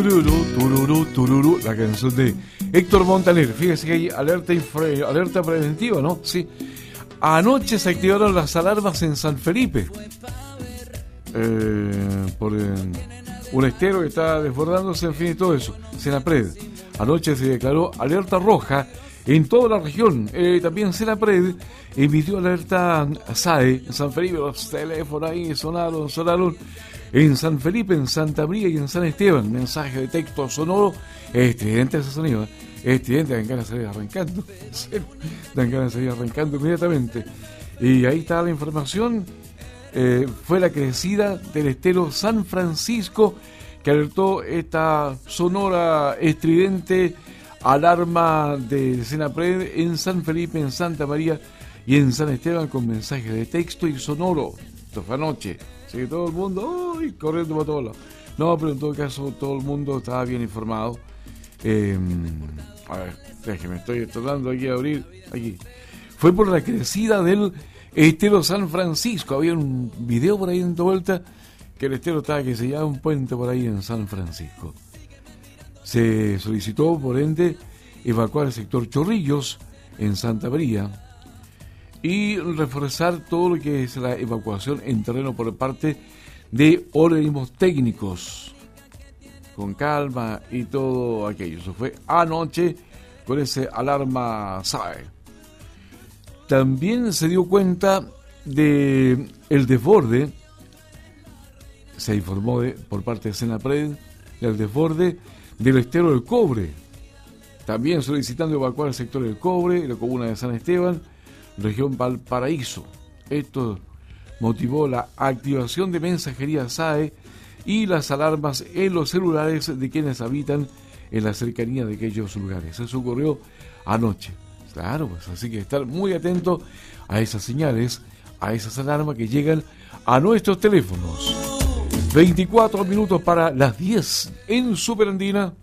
Tururú, tururú, tururú, la canción de Héctor Montaner. Fíjese que hay alerta preventiva, ¿no? Sí. Anoche se activaron las alarmas en San Felipe por un estero que está desbordándose, en fin, y todo eso. Senapred. Anoche se declaró alerta roja en toda la región. También Senapred emitió alerta SAE en San Felipe. Los teléfonos ahí sonaron. En San Felipe, en Santa María y en San Esteban, mensaje de texto sonoro, estridente ese sonido, estridente, dan ganas de salir arrancando, dan ganas de salir arrancando inmediatamente. Y ahí está la información, fue la crecida del estero San Francisco que alertó esta sonora, estridente alarma de Senapred en San Felipe, en Santa María y en San Esteban con mensaje de texto y sonoro. Esto fue anoche. Sí, todo el mundo, ¡ay!, corriendo para todos lados. No, pero en todo caso, todo el mundo estaba bien informado. A ver, déjeme, estoy tratando aquí de abrir. Aquí. Fue por la crecida del estero San Francisco. Había un video por ahí dando vuelta que el estero estaba que se llama un puente por ahí en San Francisco. Se solicitó, por ende, evacuar el sector Chorrillos en Santa María y reforzar todo lo que es la evacuación en terreno por parte de organismos técnicos, con calma y todo aquello. Eso fue anoche con ese alarma SAE. También se dio cuenta de el desborde, se informó por parte de Senapred, del desborde del estero del Cobre, también solicitando evacuar el sector del Cobre, la comuna de San Esteban, región Valparaíso. Esto motivó la activación de mensajería SAE y las alarmas en los celulares de quienes habitan en la cercanía de aquellos lugares. Eso ocurrió anoche. Claro, pues así que estar muy atento a esas señales, a esas alarmas que llegan a nuestros teléfonos. 24 minutos para las 10 en Superandina.